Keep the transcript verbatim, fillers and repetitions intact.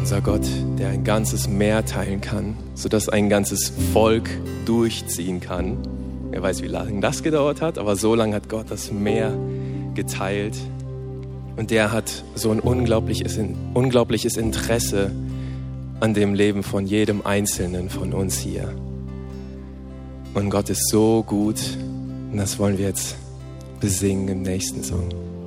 unser Gott, der ein ganzes Meer teilen kann, sodass ein ganzes Volk durchziehen kann. Wer weiß, wie lange das gedauert hat, aber so lange hat Gott das Meer geteilt. Und der hat so ein unglaubliches, unglaubliches Interesse an dem Leben von jedem Einzelnen von uns hier. Und Gott ist so gut und das wollen wir jetzt besingen im nächsten Song.